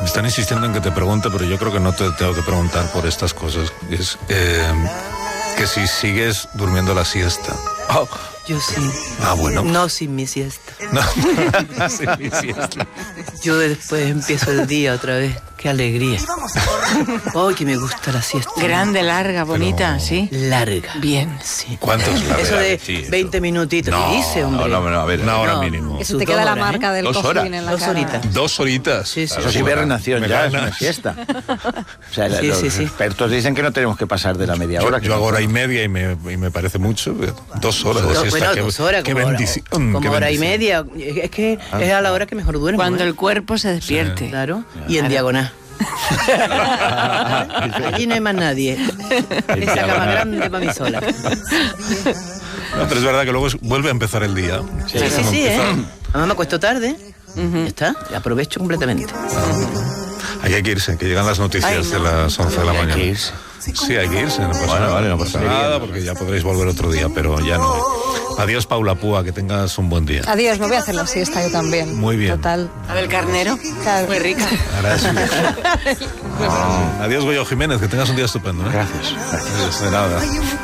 están insistiendo en que te pregunte, pero yo creo que no te tengo que preguntar por estas cosas. Es que si sigues durmiendo la siesta. Oh. Yo sí. Ah, bueno. No sin mi siesta. No, sin mi siesta. Yo después empiezo el día otra vez. Qué alegría. Oh, que me gusta la siesta. Grande, larga, bonita, pero... ¿sí? Larga. Bien. Sí. ¿Cuántos larga? Eso de sí, 20 minutitos. ¿Qué dice, hombre? No, a ver. Una hora No. mínimo. Eso te queda la marca del 2 cojín horas. en la 2 cara. horitas. 2 horitas. Sí, sí. Eso sí, hibernación, Me ya es ganas. una siesta. O sea, Sí, los sí, sí. expertos dicen que no tenemos que pasar de la media hora. Yo hago hora y media y me parece mucho. 2 horas de siesta. Bueno, qué, 2 horas. Qué Como bendición. como qué hora y bendición. media. Es que es a la hora que mejor duermo. Cuando ¿eh? el cuerpo se despierte. Claro. Y en diagonal. Allí no hay más nadie. Esa cama grande para mí sola. No, pero es verdad que luego vuelve a empezar el día. Sí, sí, Además me acuesto tarde. Ya está. Y aprovecho completamente. Ahí hay que irse, que llegan las noticias de las 11 de la mañana. Hay que irse. Sí, hay que irse, no pasa Bueno, nada. vale, no pasa nada, porque ya podréis volver otro día, pero ya no. Adiós, Paula Púa, que tengas un buen día. Adiós, me voy a hacer la siesta yo también. Muy bien. Total. A ver, carnero. Claro. Muy rica. Ahora sí. Adiós, Goyo Jiménez, que tengas un día estupendo. Gracias. Gracias. De nada.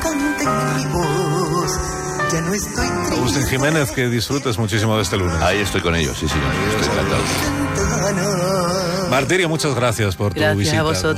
Agustín Jiménez, que disfrutes muchísimo de este lunes. Ahí estoy con ellos, sí, estoy encantado. Martirio, muchas gracias por tu Gracias visita. a vosotros.